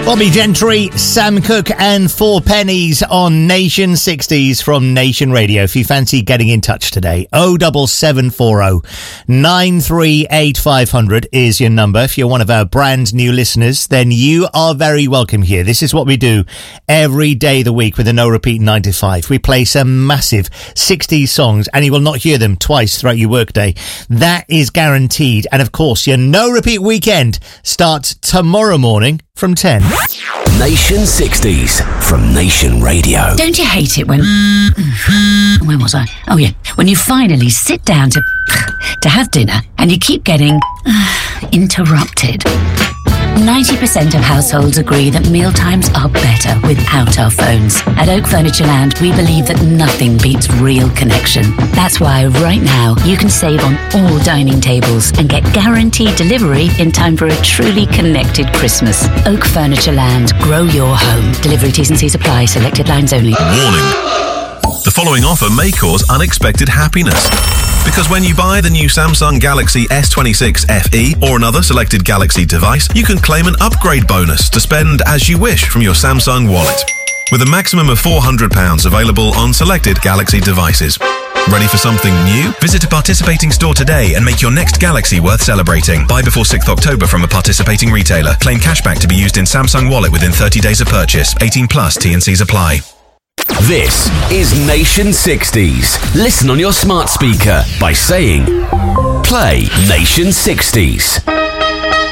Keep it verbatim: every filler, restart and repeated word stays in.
Bobby Gentry, Sam Cooke and Four Pennies on Nation sixties from Nation Radio. If you fancy getting in touch today, oh seven seven four oh nine three eight five hundred is your number. If you're one of our brand new listeners, then you are very welcome here. This is what we do every day of the week with a No Repeat nine to five. We play some massive sixties songs and you will not hear them twice throughout your workday. That is guaranteed. And of course, your No Repeat weekend starts tomorrow morning from ten. Nation sixties from Nation Radio. Don't you hate it when... Where was I? Oh, yeah. When you finally sit down to... to have dinner and you keep getting... interrupted. ninety percent of households agree that mealtimes are better without our phones. At Oak Furniture Land, we believe that nothing beats real connection. That's why right now you can save on all dining tables and get guaranteed delivery in time for a truly connected Christmas. Oak Furniture Land. Grow your home. Delivery T's and C's apply. Selected lines only. Warning. The following offer may cause unexpected happiness. Because when you buy the new Samsung Galaxy S twenty-six F E or another selected Galaxy device, you can claim an upgrade bonus to spend as you wish from your Samsung wallet, with a maximum of four hundred pounds available on selected Galaxy devices. Ready for something new? Visit a participating store today and make your next Galaxy worth celebrating. Buy before sixth of October from a participating retailer. Claim cashback to be used in Samsung Wallet within thirty days of purchase. eighteen plus, T and C's apply. This is Nation sixties. Listen on your smart speaker by saying, play Nation sixties.